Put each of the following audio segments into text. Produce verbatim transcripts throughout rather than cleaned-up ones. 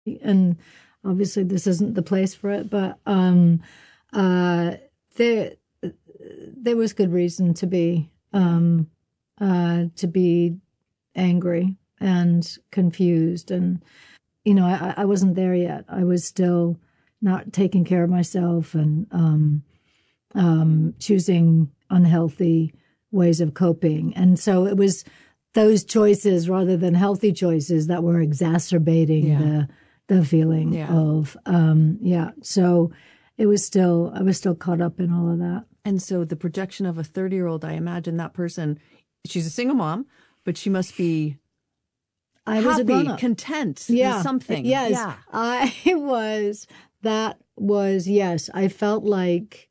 And obviously this isn't the place for it, but um, uh, there there was good reason to be um, uh, to be angry and confused. And, you know, I, I wasn't there yet. I was still not taking care of myself and um, um, choosing unhealthy ways of coping. And so it was those choices rather than healthy choices that were exacerbating yeah. the the feeling yeah. of, um, yeah. So it was still, I was still caught up in all of that. And so the projection of a thirty-year-old, I imagine that person, she's a single mom, but she must be I happy, was a grown-up. content yeah. with something. Yes, yeah. I was, that was, yes, I felt like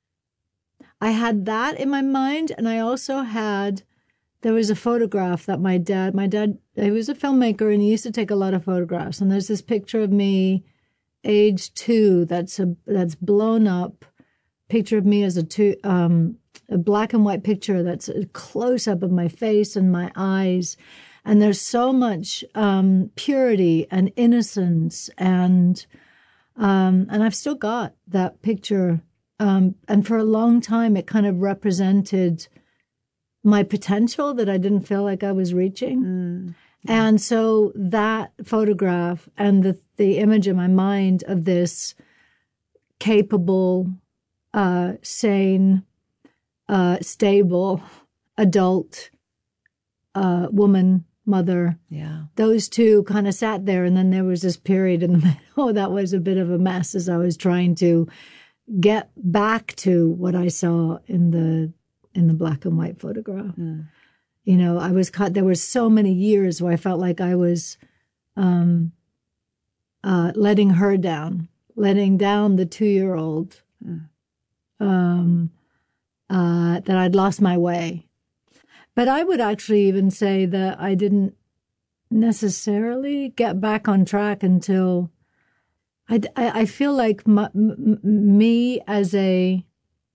I had that in my mind. And I also had, there was a photograph that my dad, my dad, he was a filmmaker and he used to take a lot of photographs. And there's this picture of me, age two, that's a, that's blown up picture of me as a two, um, a black and white picture that's a close up of my face and my eyes. And there's so much um, purity and innocence. And, um, and I've still got that picture. Um, and for a long time, it kind of represented my potential that I didn't feel like I was reaching. Mm. And so that photograph and the, the image in my mind of this capable, uh, sane, uh, stable, adult, uh, woman, mother. Yeah. Those two kind of sat there. And then there was this period in the middle that was a bit of a mess as I was trying to get back to what I saw in the in the black and white photograph. Mm. You know, I was caught, there were so many years where I felt like I was um, uh, letting her down, letting down the two-year-old, mm. um, uh, that I'd lost my way. But I would actually even say that I didn't necessarily get back on track until I, I, I feel like my, m- me as a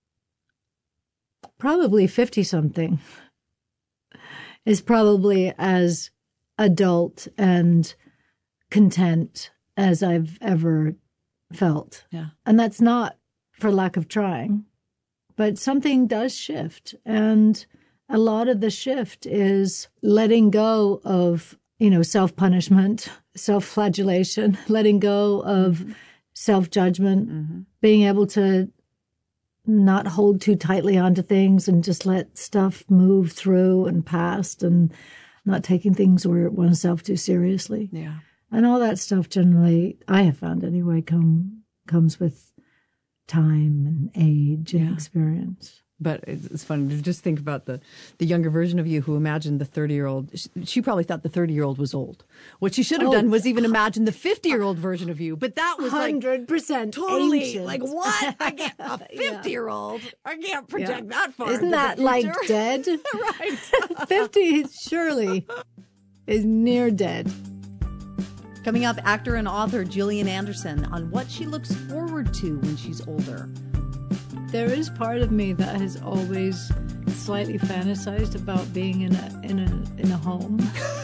probably fifty-something is probably as adult and content as I've ever felt. Yeah. And that's not for lack of trying, but something does shift. And a lot of the shift is letting go of, you know, self-punishment, self-flagellation, letting go of mm-hmm. self-judgment, mm-hmm. being able to not hold too tightly onto things and just let stuff move through and past and not taking things or oneself too seriously. Yeah. And all that stuff generally, I have found anyway, come comes with time and age and yeah. experience. But it's funny to just think about the, the younger version of you who imagined the thirty-year-old. She, she probably thought the thirty-year-old was old. What she should have oh, done was even imagine the fifty-year-old version of you. But that was like... one hundred percent totally ancient. Like, what? I can't, a fifty-year-old? Yeah. I can't project yeah. that far. Isn't that like dead? Right. fifty surely is near dead. Coming up, actor and author Gillian Anderson on what she looks forward to when she's older. There is part of me that has always slightly fantasized about being in a in a in a home.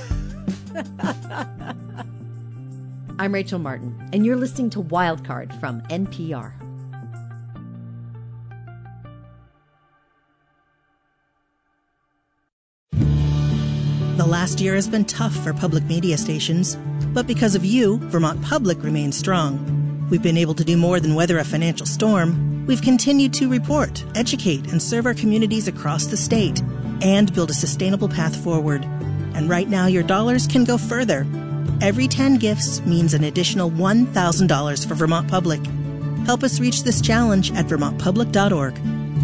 I'm Rachel Martin, and you're listening to Wildcard from N P R. The last year has been tough for public media stations, but because of you, Vermont Public remains strong. We've been able to do more than weather a financial storm. We've continued to report, educate, and serve our communities across the state and build a sustainable path forward. And right now, your dollars can go further. Every ten gifts means an additional one thousand dollars for Vermont Public. Help us reach this challenge at vermont public dot org.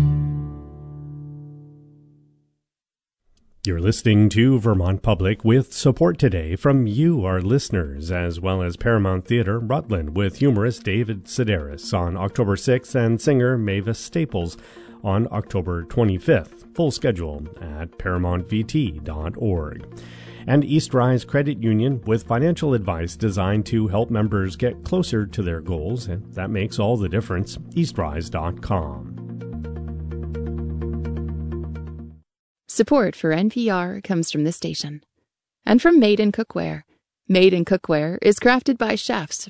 You're listening to Vermont Public with support today from you, our listeners, as well as Paramount Theatre Rutland with humorist David Sedaris on October sixth and singer Mavis Staples on October twenty-fifth. Full schedule at paramount v t dot org. And East Rise Credit Union with financial advice designed to help members get closer to their goals, and that makes all the difference. east rise dot com. Support for N P R comes from this station and from Made in Cookware. Made in Cookware is crafted by chefs